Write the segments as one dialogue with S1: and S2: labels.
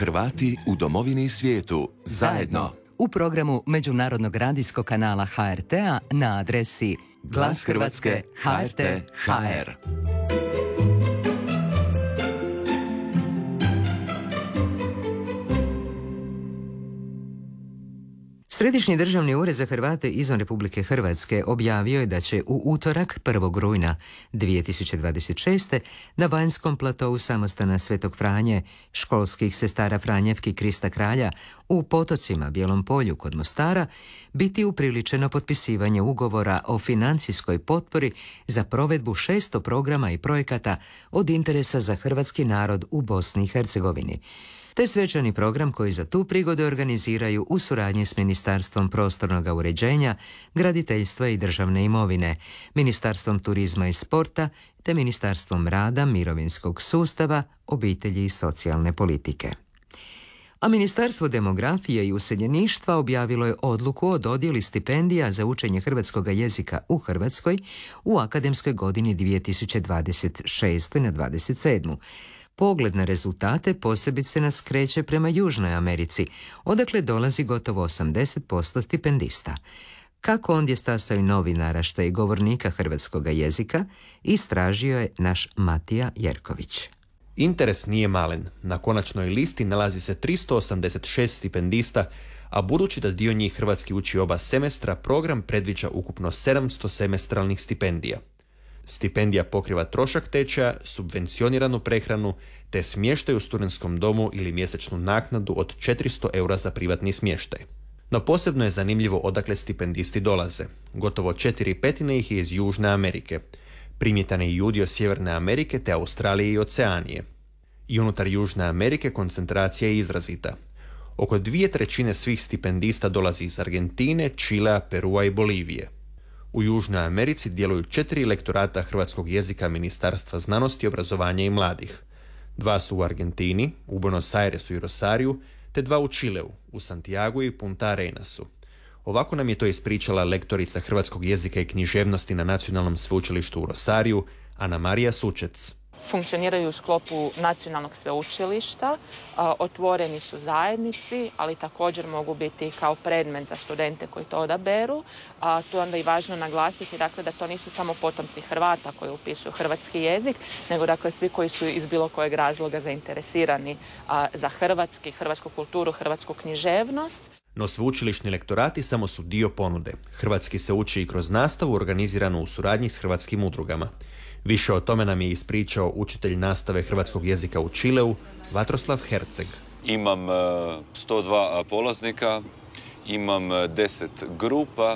S1: Hrvati u domovini i svijetu zajedno.
S2: U programu Međunarodnog radijskog kanala HRT-a na adresi Glas Hrvatske HRT.hr. Središnji državni ured za Hrvate izvan Republike Hrvatske objavio je da će u utorak 1. rujna 2026. na vanjskom platovu samostana Svetog Franje, školskih sestara Franjevki Krista Kralja u Potocima, Bijelom Polju kod Mostara, biti upriličeno potpisivanje ugovora o financijskoj potpori za provedbu 600 programa i projekata od interesa za hrvatski narod u Bosni i Hercegovini. Te svečani program koji za tu prigodu organiziraju u suradnji s Ministarstvom prostornog uređenja, graditeljstva i državne imovine, Ministarstvom turizma i sporta te Ministarstvom rada, mirovinskog sustava, obitelji i socijalne politike. A Ministarstvo demografije i useljeništva objavilo je odluku o dodjeli stipendija za učenje hrvatskog jezika u Hrvatskoj u akademskoj godini 2026. na 27. Pogled na rezultate posebice nas kreće prema Južnoj Americi, odakle dolazi gotovo 80% stipendista. Kako ondje stasaju novi naraštaj govornika hrvatskog jezika, istražio je naš Matija Jerković.
S3: Interes nije malen. Na konačnoj listi nalazi se 386 stipendista, a budući da dio njih hrvatski uči oba semestra, program predviđa ukupno 700 semestralnih stipendija. Stipendija pokriva trošak tečaja, subvencioniranu prehranu, te smještaj u studentskom domu ili mjesečnu naknadu od 400 eura za privatni smještaj. No posebno je zanimljivo odakle stipendisti dolaze. Gotovo 4/5 ih je iz Južne Amerike. Primjetan je i udio Sjeverne Amerike te Australije i Oceanije. I unutar Južne Amerike koncentracija je izrazita. Oko 2/3 svih stipendista dolazi iz Argentine, Čilea, Perua i Bolivije. U Južnoj Americi djeluju 4 lektorata hrvatskog jezika Ministarstva znanosti, obrazovanja i mladih. 2 su u Argentini, u Buenos Airesu i Rosariju, te 2 u Čileu, u Santiagu i Punta Arenasu. Ovako nam je to ispričala lektorica hrvatskog jezika i književnosti na Nacionalnom sveučilištu u Rosariju, Ana Marija Sučec.
S4: Funkcioniraju u sklopu nacionalnog sveučilišta, otvoreni su zajednici, ali također mogu biti kao predmet za studente koji to odaberu. To je onda i važno naglasiti dakle, da to nisu samo potomci Hrvata koji upisuju hrvatski jezik, nego dakle, svi koji su iz bilo kojeg razloga zainteresirani za hrvatsku kulturu, hrvatsku književnost.
S3: No sveučilišni lektorati samo su dio ponude. Hrvatski se uči i kroz nastavu organiziranu u suradnji s hrvatskim udrugama. Više o tome nam je ispričao učitelj nastave hrvatskog jezika u Čileu, Vatroslav Herceg.
S5: Imam 102 polaznika, imam 10 grupa,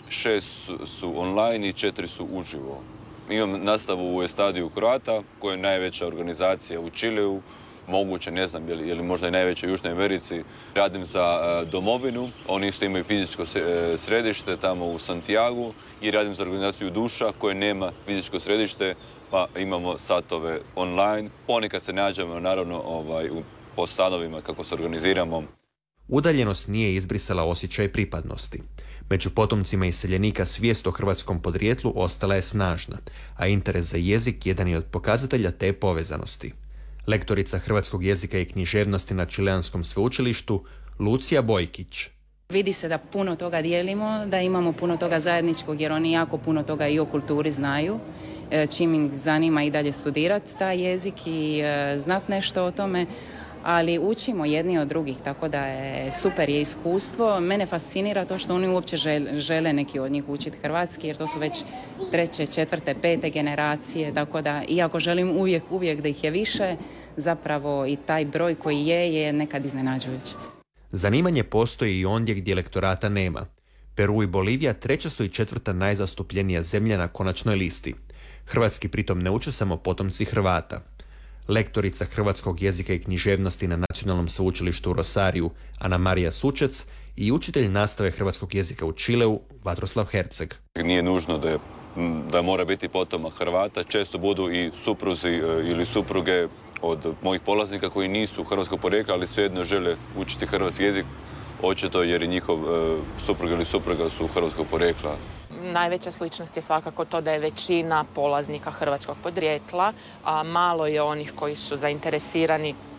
S5: 6 su online i 4 su uživo. Imam nastavu u Estadiju Croata, koja je najveća organizacija u Čileu, moguće, ne znam, je li možda i najveća u Južnoj Americi. Radim za domovinu, oni isto imaju fizičko središte tamo u Santiagu i radim za organizaciju Duša koja nema fizičko središte, pa imamo satove online. Ponekad se nađemo naravno po stanovima kako se organiziramo.
S3: Udaljenost nije izbrisala osjećaj pripadnosti. Među potomcima iseljenika svijest o hrvatskom podrijetlu ostala je snažna, a interes za jezik jedan je od pokazatelja te povezanosti. Lektorica hrvatskog jezika i književnosti na Čileanskom sveučilištu, Lucija Bojkić.
S6: Vidi se da puno toga dijelimo, da imamo puno toga zajedničkog jer oni jako puno toga i o kulturi znaju, čim ih zanima i dalje studirati taj jezik i znat nešto o tome, ali učimo jedni od drugih, tako da je super je iskustvo. Mene fascinira to što oni uopće žele neki od njih učiti hrvatski, jer to su već 3., 4., 5. generacije, tako da iako želim uvijek da ih je više, zapravo i taj broj koji je nekad iznenađujući.
S3: Zanimanje postoji i ondje gdje lektorata nema. Peru i Bolivija 3. su i 4. najzastupljenija zemlja na konačnoj listi. Hrvatski pritom ne uče samo potomci Hrvata. Lektorica hrvatskog jezika i književnosti na Nacionalnom sveučilištu u Rosariju, Ana Marija Sučec, i učitelj nastave hrvatskog jezika u Čileu, Vatroslav Herceg.
S5: Nije nužno da mora biti potomak Hrvata. Često budu i supruzi ili supruge od mojih polaznika koji nisu hrvatskog porijekla, ali svejedno žele učiti hrvatski jezik, očito jer i njihov suprug ili supruga su hrvatskog porijekla.
S4: Najveća sličnost je svakako to da je većina polaznika hrvatskog podrijetla, a malo je onih koji su zainteresirani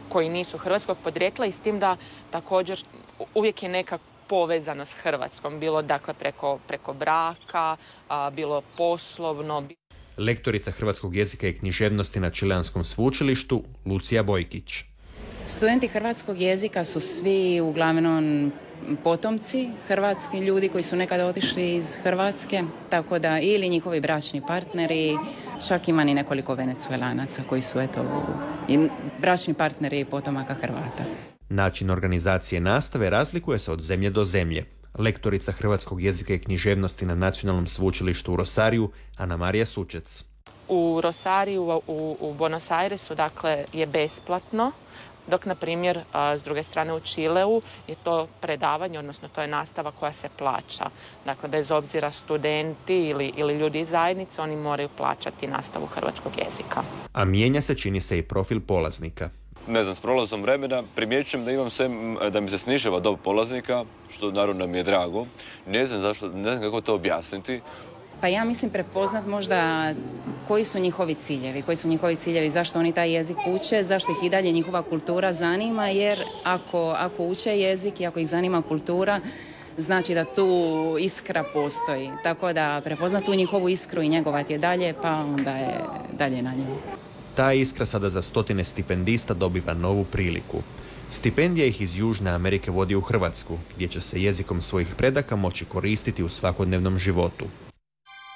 S4: koji nisu hrvatskog podrijetla i s tim da također uvijek je neka povezano s Hrvatskom, bilo dakle preko braka, bilo poslovno.
S3: Lektorica hrvatskog jezika i književnosti na Čileanskom sveučilištu Lucija Bojkić.
S6: Studenti hrvatskog jezika su svi uglavnom potomci hrvatski ljudi koji su nekada otišli iz Hrvatske, tako da ili njihovi bračni partneri, čak ima ni nekoliko Venecuelanaca koji su bračni partneri potomaka Hrvata.
S3: Način organizacije nastave razlikuje se od zemlje do zemlje. Lektorica hrvatskog jezika i književnosti na Nacionalnom sveučilištu u Rosariju, Ana Marija Sučec.
S4: U Rosariju, u Buenos Airesu, dakle, je besplatno, dok, na primjer, s druge strane u Čileu je to predavanje, odnosno to je nastava koja se plaća. Dakle, bez obzira studenti ili ljudi iz zajednice, oni moraju plaćati nastavu hrvatskog jezika.
S3: A mijenja se, čini se, i profil polaznika.
S5: Ne znam, s prolazom vremena primjećujem da imam sve, da mi se snižava dob polaznika, što naravno mi je drago. Ne znam kako to objasniti.
S6: Pa ja mislim prepoznat možda koji su njihovi ciljevi, zašto oni taj jezik uče, zašto ih i dalje njihova kultura zanima, jer ako uče jezik i ako ih zanima kultura, znači da tu iskra postoji. Tako da prepoznat tu njihovu iskru i njegovati je dalje, pa onda je dalje na njoj.
S3: Ta iskra sada za stotine stipendista dobiva novu priliku. Stipendija ih iz Južne Amerike vodi u Hrvatsku, gdje će se jezikom svojih predaka moći koristiti u svakodnevnom životu.